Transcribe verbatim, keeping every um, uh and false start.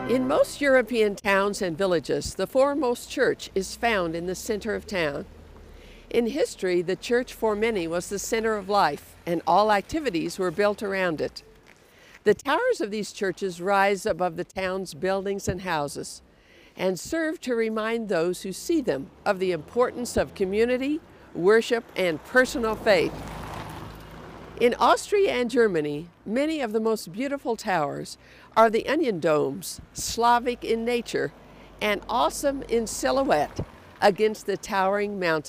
In most European towns and villages, the foremost church is found in the center of town. In history, the church for many was the center of life, and all activities were built around it. The towers of these churches rise above the town's buildings and houses, and serve to remind those who see them of the importance of community, worship, and personal faith. In Austria and Germany, many of the most beautiful towers are the onion domes, Slavic in nature and awesome in silhouette against the towering mountains.